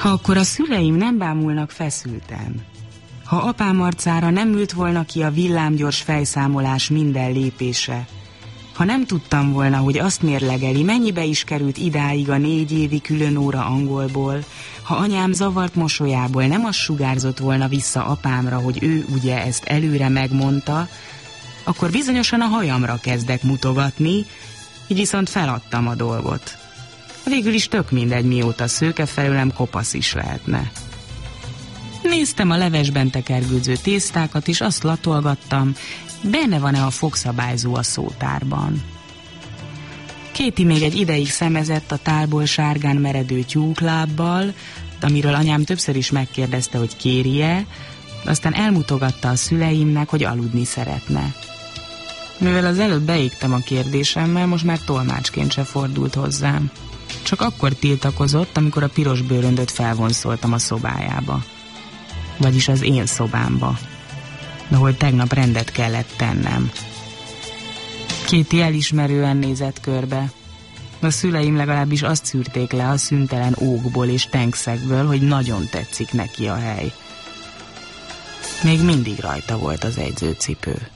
Ha akkor a szüleim nem bámulnak feszülten, ha apám arcára nem ült volna ki a villámgyors fejszámolás minden lépése, ha nem tudtam volna, hogy azt mérlegeli, mennyibe is került idáig a 4 évi külön óra angolból, ha anyám zavart mosolyából nem az sugárzott volna vissza apámra, hogy ő ugye ezt előre megmondta, akkor bizonyosan a hajamra kezdek mutogatni, így viszont feladtam a dolgot. Végül is tök mindegy, mióta szőke felőlem kopasz is lehetne. Néztem a levesben tekergőző tésztákat, és azt latolgattam, benne van-e a fogszabályzó a szótárban. Kéti még egy ideig szemezett a tálból sárgán meredő tyúklábbal, amiről anyám többször is megkérdezte, hogy kéri-e, aztán elmutogatta a szüleimnek, hogy aludni szeretne. Mivel az előbb beégtem a kérdésemmel, most már tolmácsként se fordult hozzám. Csak akkor tiltakozott, amikor a piros bőröndöt felvonszoltam a szobájába. Vagyis az én szobámba, ahol tegnap rendet kellett tennem. Kéti elismerően nézett körbe. A szüleim legalábbis azt szűrték le a szüntelen ókból és tenkszekből, hogy nagyon tetszik neki a hely. Még mindig rajta volt az edzőcipő.